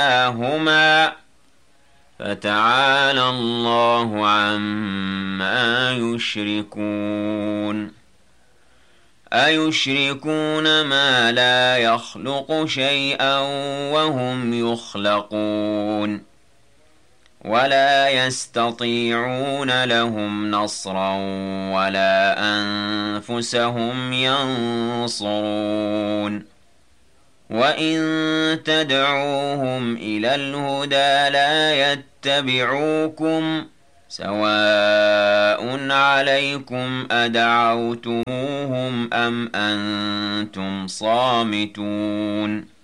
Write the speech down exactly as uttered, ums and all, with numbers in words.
هما فتعالى الله عما يشركون أيشركون ما لا يخلق شيئا وهم يخلقون ولا يستطيعون لهم نصرا ولا أنفسهم ينصرون وإن تدعوهم إلى الهدى لا يتبعوكم سواء عليكم أدعوتموهم أم أنتم صامتون